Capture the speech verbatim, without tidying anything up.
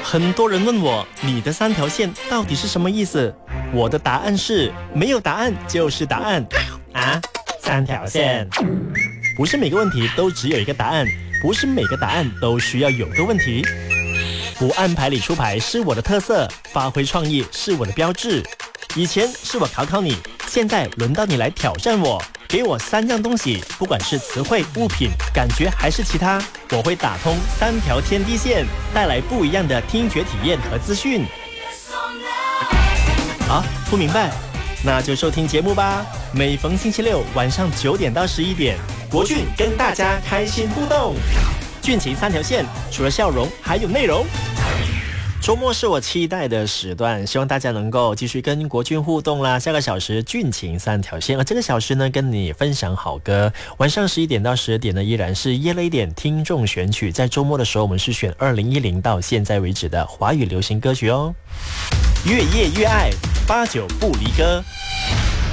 很多人问我，你的三条线到底是什么意思？我的答案是，没有答案就是答案。啊，三条线。不是每个问题都只有一个答案，不是每个答案都需要有个问题。不按牌理出牌是我的特色，发挥创意是我的标志。以前是我考考你，现在轮到你来挑战我。给我三样东西，不管是词汇、物品、感觉还是其他，我会打通三条天地线，带来不一样的听觉体验和资讯。啊，不明白？那就收听节目吧。每逢星期六晚上九点到十一点，国俊跟大家开心互动。俊情三条线，除了笑容，还有内容。周末是我期待的时段，希望大家能够继续跟国军互动啦。下个小时俊情三条线，而这个小时呢，跟你分享好歌。晚上十一点到十二点呢，依然是夜了一点听众选曲。在周末的时候，我们是选二零一零到现在为止的华语流行歌曲哦。越夜越爱，八九不离歌。